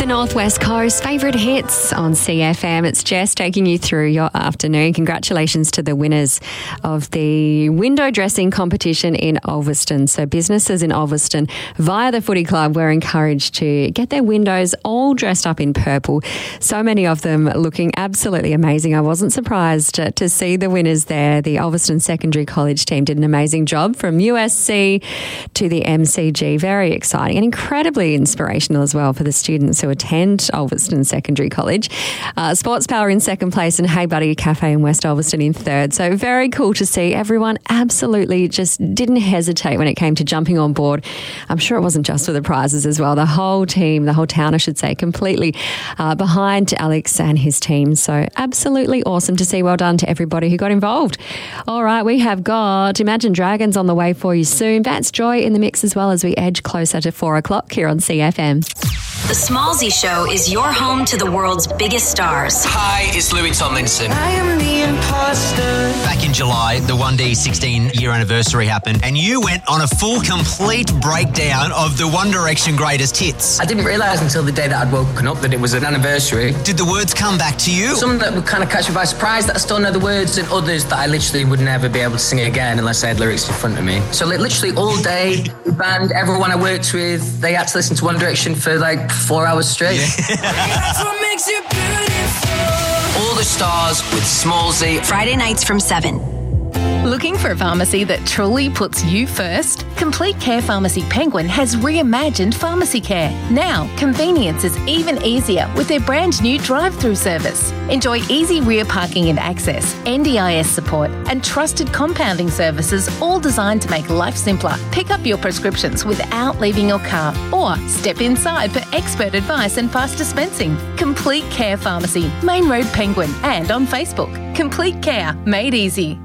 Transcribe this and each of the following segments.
The Northwest Coast favourite hits on CFM. It's Jess taking you through your afternoon. Congratulations to the winners of the window dressing competition in Ulverstone. So businesses in Ulverstone via the footy club were encouraged to get their windows all dressed up in purple. So many of them looking absolutely amazing. I wasn't surprised to see the winners there. The Ulverstone Secondary College team did an amazing job, from USC to the MCG. Very exciting and incredibly inspirational as well for the students who attend Ulverstone Secondary College. Sports Power in second place and Hey Buddy Cafe in West Ulverstone in third. So very cool to see. Everyone absolutely just didn't hesitate when it came to jumping on board. I'm sure it wasn't just for the prizes as well. The whole team, the whole town I should say, completely behind Alex and his team. So absolutely awesome to see. Well done to everybody who got involved. All right, we have got Imagine Dragons on the way for you soon. That's Joy in the mix as well as we edge closer to 4 o'clock here on CFM. The Smallsy Show is your home to the world's biggest stars. Hi, it's Louis Tomlinson. I am the imposter. Back in July, the 1D 16-year anniversary happened, and you went on a full, complete breakdown of the One Direction greatest hits. I didn't realise until the day that I'd woken up that it was an anniversary. Did the words come back to you? Some that would kind of catch me by surprise that I still know the words, and others that I literally would never be able to sing again unless I had lyrics in front of me. So literally all day, the band, everyone I worked with, they had to listen to One Direction for like 4 hours straight. That's what makes you beautiful. All the stars with Smallsy. Friday nights from 7. Looking for a pharmacy that truly puts you first? Complete Care Pharmacy Penguin has reimagined pharmacy care. Now, convenience is even easier with their brand new drive-through service. Enjoy easy rear parking and access, NDIS support, and trusted compounding services, all designed to make life simpler. Pick up your prescriptions without leaving your car, or step inside for expert advice and fast dispensing. Complete Care Pharmacy, Main Road Penguin, and on Facebook. Complete Care, made easy.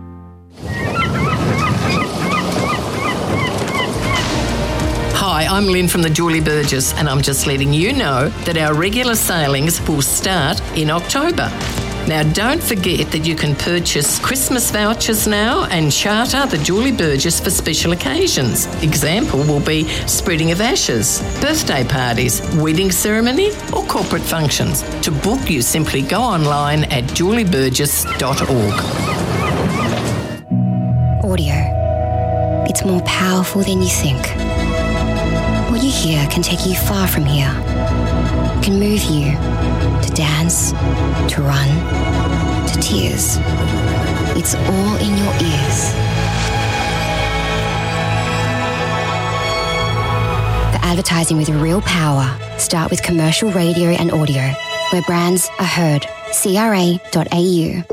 Hi, I'm Lynn from the Julie Burgess, and I'm just letting you know that our regular sailings will start in October. Now, don't forget that you can purchase Christmas vouchers now and charter the Julie Burgess for special occasions. Example will be spreading of ashes, birthday parties, wedding ceremony, or corporate functions. To book, you simply go online at julieburgess.org. Audio. It's more powerful than you think. What you hear can take you far from here. It can move you to dance, to run, to tears. It's all in your ears. The advertising with real power. Start with commercial radio and audio, where brands are heard. CRA.au.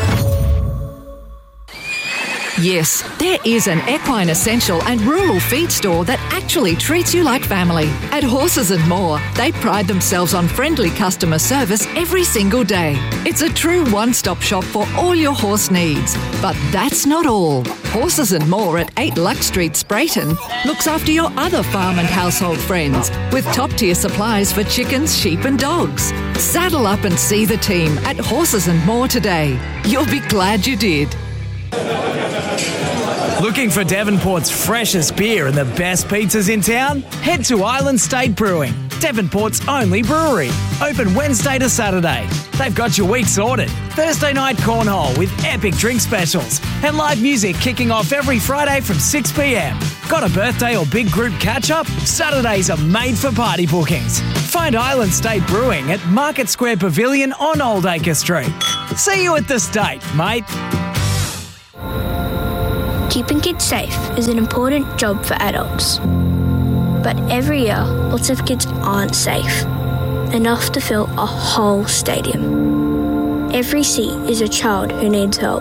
Yes, there is an equine essential and rural feed store that actually treats you like family. At Horses and More, they pride themselves on friendly customer service every single day. It's a true one-stop shop for all your horse needs. But that's not all. Horses and More at 8 Lux Street, Sprayton, looks after your other farm and household friends with top-tier supplies for chickens, sheep and dogs. Saddle up and see the team at Horses and More today. You'll be glad you did. Looking for Devonport's freshest beer and the best pizzas in town? Head to Island State Brewing, Devonport's only brewery. Open Wednesday to Saturday. They've got your week sorted. Thursday night cornhole with epic drink specials and live music kicking off every Friday from 6 p.m. Got a birthday or big group catch-up? Saturdays are made for party bookings. Find Island State Brewing at Market Square Pavilion on Oldacre Street. See you at the State, mate. Keeping kids safe is an important job for adults. But every year, lots of kids aren't safe enough to fill a whole stadium. Every seat is a child who needs help.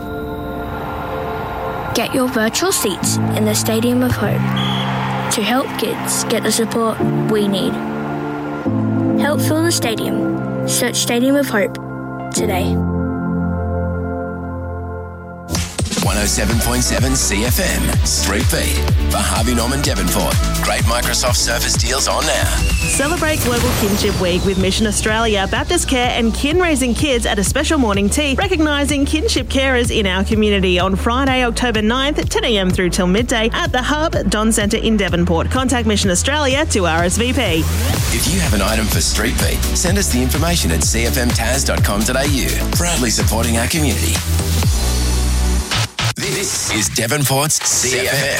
Get your virtual seats in the Stadium of Hope to help kids get the support we need. Help fill the stadium. Search Stadium of Hope today. 107.7 CFM. Street Beat for Harvey Norman Devonport. Great Microsoft Surface deals on now. Celebrate Global Kinship Week with Mission Australia, Baptist Care and Kin Raising Kids at a special morning tea, recognising kinship carers in our community on Friday, October 9th, 10 a.m. through till midday at the Hub Don Centre in Devonport. Contact Mission Australia to RSVP. If you have an item for Street Beat, send us the information at cfmtaz.com.au. Proudly supporting our community. This is Devonport's CFM.